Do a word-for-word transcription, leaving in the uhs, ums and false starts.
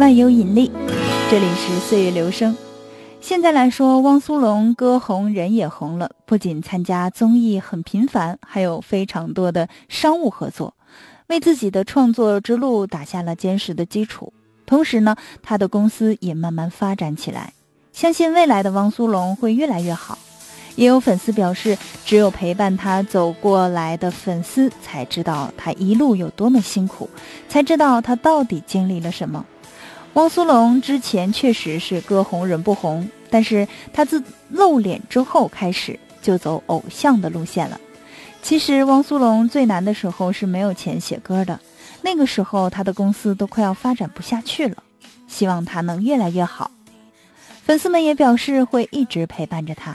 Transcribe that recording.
万有引力，这里是岁月流声。现在来说，汪苏泷歌红人也红了，不仅参加综艺很频繁，还有非常多的商务合作，为自己的创作之路打下了坚实的基础。同时呢，他的公司也慢慢发展起来，相信未来的汪苏泷会越来越好。也有粉丝表示，只有陪伴他走过来的粉丝才知道他一路有多么辛苦，才知道他到底经历了什么。汪苏泷之前确实是歌红人不红，但是他自露脸之后开始就走偶像的路线了。其实汪苏泷最难的时候是没有钱写歌的，那个时候他的公司都快要发展不下去了，希望他能越来越好。粉丝们也表示会一直陪伴着他。